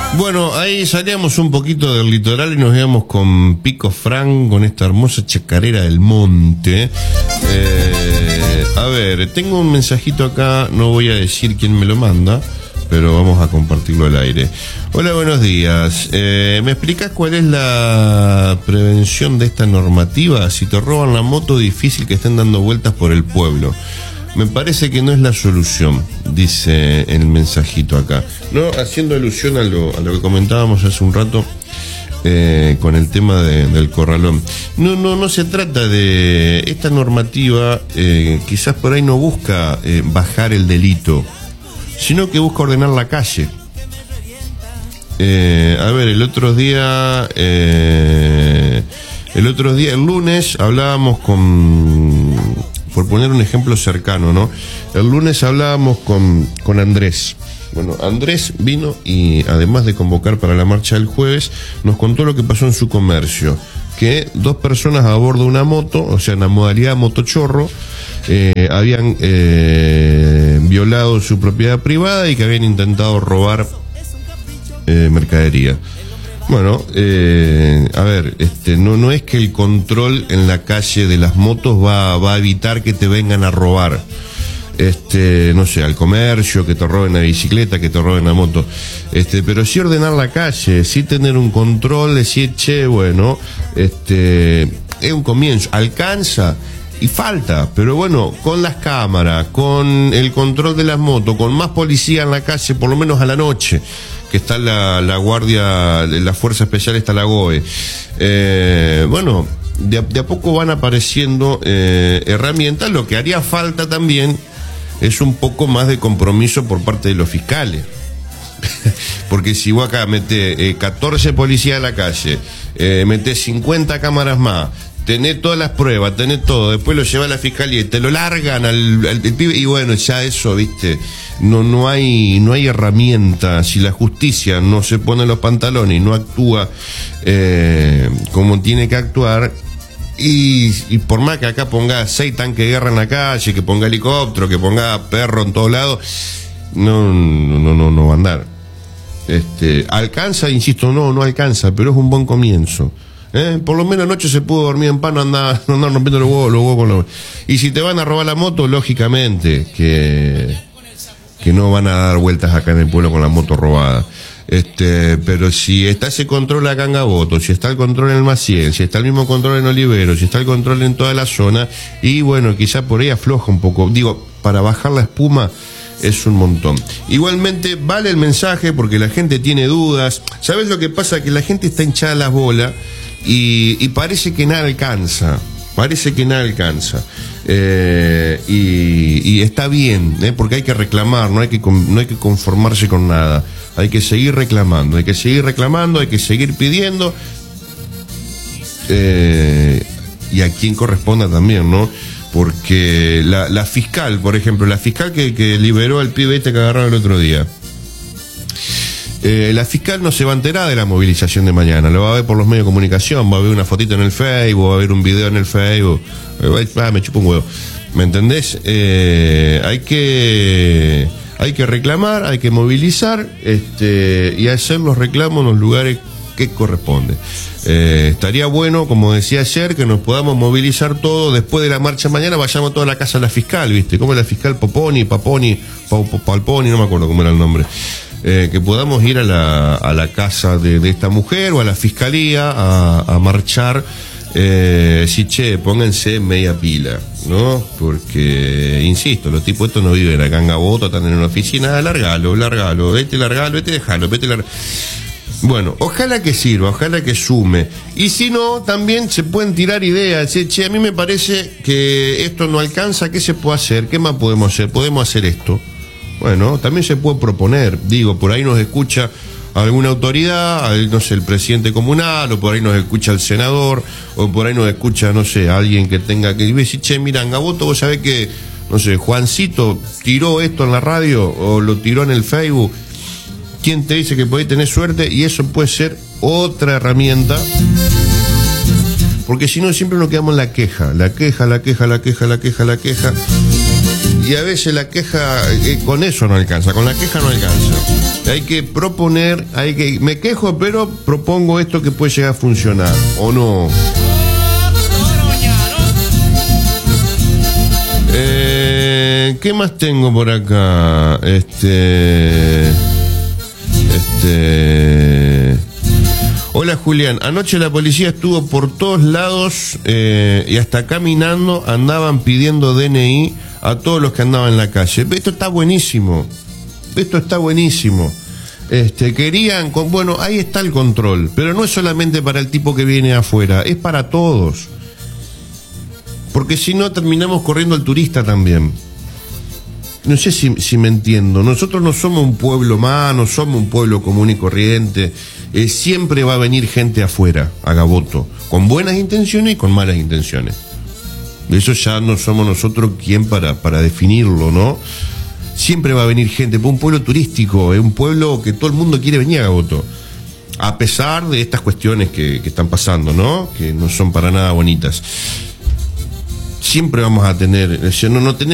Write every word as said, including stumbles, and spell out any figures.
Bueno, ahí salíamos un poquito del litoral y nos íbamos con Pico Fran, con esta hermosa chacarera del monte. Eh, a ver, tengo un mensajito acá, no voy a decir quién me lo manda, pero vamos a compartirlo al aire. Hola, buenos días. Eh, ¿Me explicás cuál es la prevención de esta normativa? Si te roban la moto, difícil que estén dando vueltas por el pueblo. Me parece que no es la solución, dice el mensajito acá. No, haciendo alusión a lo, a lo que comentábamos hace un rato eh, con el tema de, del corralón. No, no, no se trata de esta normativa, eh, quizás por ahí no busca eh, bajar el delito, sino que busca ordenar la calle. Eh, a ver, el otro día, eh, el otro día, el lunes, hablábamos con, por poner un ejemplo cercano, ¿no? El lunes hablábamos con, con Andrés. Bueno, Andrés vino y además de convocar para la marcha del jueves, nos contó lo que pasó en su comercio. Que dos personas a bordo de una moto, o sea, en la modalidad motochorro, eh, habían eh, violado su propiedad privada y que habían intentado robar eh, mercadería. Bueno, eh, a ver, este, no, no es que el control en la calle de las motos va, va a evitar que te vengan a robar. Este, no sé, al comercio, que te roben la bicicleta, que te roben la moto, este, pero sí ordenar la calle, sí tener un control, decir, che, bueno, este, es un comienzo, alcanza y falta, pero bueno, con las cámaras, con el control de las motos, con más policía en la calle, por lo menos a la noche, que está la, la guardia, la fuerza especial está la G O E, eh, bueno, de a, de a poco van apareciendo eh, herramientas. Lo que haría falta también es un poco más de compromiso por parte de los fiscales. Porque si vos acá metés eh, catorce policías en la calle, eh, metés cincuenta cámaras más, tenés todas las pruebas, tenés todo, después lo lleva a la fiscalía y te lo largan al, al, al pibe, y bueno, ya eso, viste, no, no hay, no hay herramienta. Si la justicia no se pone los pantalones y no actúa eh, como tiene que actuar, Y, y por más que acá ponga seis tanques de guerra en la calle, que ponga helicóptero, que ponga perro en todos lados, no, no, no, no va a andar. Este, alcanza, insisto, no, no alcanza, pero es un buen comienzo. ¿Eh? Por lo menos anoche se pudo dormir en paz, no andar, no andar rompiendo los huevos, los huevos con los... Y si te van a robar la moto, lógicamente que, que no van a dar vueltas acá en el pueblo con la moto robada. Este, pero si está ese control acá en Gaboto, si está el control en el Maciel, si está el mismo control en Olivero, si está el control en toda la zona, y bueno, quizá por ahí afloja un poco. Digo, para bajar la espuma es un montón. Igualmente vale el mensaje porque la gente tiene dudas. ¿Sabes lo que pasa? Que la gente está hinchada las bolas y, y parece que nada alcanza. Parece que nada alcanza. Eh, y, y está bien, ¿eh? Porque hay que reclamar, no hay que, no hay que conformarse con nada. Hay que seguir reclamando, hay que seguir reclamando, hay que seguir pidiendo. Eh, y a quien corresponda también, ¿no? Porque la, la fiscal, por ejemplo, la fiscal que, que liberó al pibe este que agarraron el otro día. Eh, la fiscal no se va a enterar de la movilización de mañana, lo va a ver por los medios de comunicación, va a ver una fotito en el Facebook, va a ver un video en el Facebook, ah, me chupo un huevo, ¿me entendés? Eh, hay que hay que reclamar, hay que movilizar, este, y hacer los reclamos en los lugares que corresponde. Eh, estaría bueno, como decía ayer, que nos podamos movilizar todos después de la marcha mañana, vayamos a toda la casa de la fiscal, ¿viste? Como la fiscal Poponi, Paponi, Palponi, no me acuerdo cómo era el nombre. Eh, que podamos ir a la, a la casa de, de esta mujer o a la fiscalía a, a marchar, eh, si che, pónganse media pila, ¿no? Porque, insisto, los tipos estos no viven acá en Gaboto, están en una oficina, largalo, largalo, vete, largalo, vete, dejalo, vete, largalo. Bueno, ojalá que sirva, ojalá que sume. Y si no, también se pueden tirar ideas. Che, che, a mí me parece que esto no alcanza, ¿qué se puede hacer? ¿Qué más podemos hacer? Podemos hacer esto. Bueno, también se puede proponer, digo, por ahí nos escucha alguna autoridad, no sé, el presidente comunal, o por ahí nos escucha el senador, o por ahí nos escucha, no sé, alguien que tenga que decir, che, mira, en Gaboto, vos sabés que, no sé, Juancito tiró esto en la radio, o lo tiró en el Facebook, ¿quién te dice que podés tener suerte? Y eso puede ser otra herramienta, porque si no siempre nos quedamos en la queja, la queja, la queja, la queja, la queja, la queja. y a veces la queja, eh, con eso no alcanza, con la queja no alcanza. Hay que proponer, hay que, me quejo, pero propongo esto que puede llegar a funcionar, ¿o no? Eh, ¿Qué más tengo por acá? Este... Este... Hola Julián, anoche la policía estuvo por todos lados eh, y hasta caminando andaban pidiendo D N I a todos los que andaban en la calle. Esto está buenísimo, esto está buenísimo. Este, querían, con, bueno, ahí está el control, pero no es solamente para el tipo que viene afuera, es para todos. Porque si no terminamos corriendo al turista también. No sé si, si me entiendo. Nosotros no somos un pueblo más, no somos un pueblo común y corriente. Eh, siempre va a venir gente afuera, a Gaboto, con buenas intenciones y con malas intenciones. Eso ya no somos nosotros quien para, para definirlo, ¿no? Siempre va a venir gente, un pueblo turístico, es un pueblo que todo el mundo quiere venir a Gaboto. A pesar de estas cuestiones que, que están pasando, ¿no? Que no son para nada bonitas. Siempre vamos a tener, no, no tenemos